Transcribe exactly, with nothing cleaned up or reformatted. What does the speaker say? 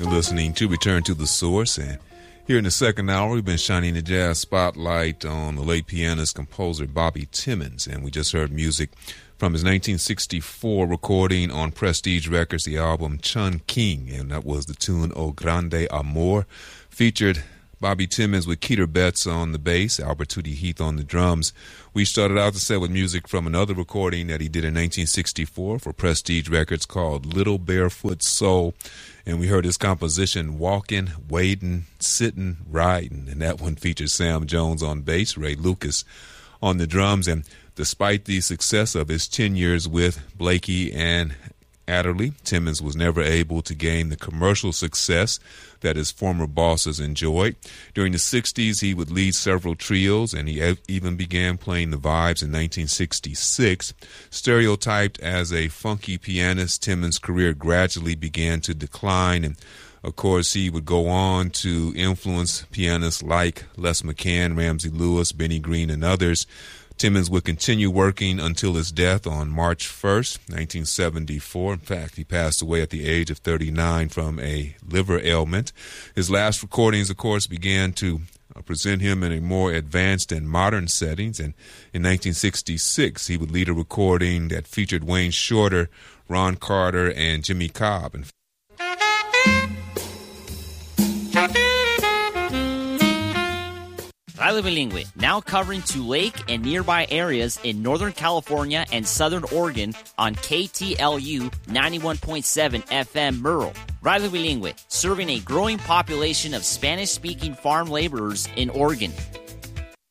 You're listening to Return to the Source, and here in the second hour, we've been shining the jazz spotlight on the late pianist composer Bobby Timmons, and we just heard music from his nineteen sixty-four recording on Prestige Records, the album Chun King, and that was the tune O Grande Amor. Featured Bobby Timmons with Keter Betts on the bass, Albert Tootie Heath on the drums. We started out the set with music from another recording that he did in nineteen sixty-four for Prestige Records called Little Barefoot Soul. And we heard his composition, Walking, Wading, Sitting, Riding. And that one features Sam Jones on bass, Ray Lucas on the drums. And despite the success of his ten years with Blakey and Adderley, Timmons was never able to gain the commercial success that his former bosses enjoyed. During the sixties, he would lead several trios, and he even began playing the vibes in nineteen sixty-six. Stereotyped as a funky pianist, Timmons' career gradually began to decline, and of course, he would go on to influence pianists like Les McCann, Ramsey Lewis, Benny Green, and others. Timmons would continue working until his death on March first, nineteen seventy-four. In fact, he passed away at the age of thirty-nine from a liver ailment. His last recordings, of course, began to present him in a more advanced and modern settings. And in nineteen sixty-six, he would lead a recording that featured Wayne Shorter, Ron Carter, and Jimmy Cobb. And Radio Bilingüe, now covering Tulake and nearby areas in Northern California and Southern Oregon on K T L U ninety-one point seven F M Merle. Radio Bilingüe, serving a growing population of Spanish-speaking farm laborers in Oregon.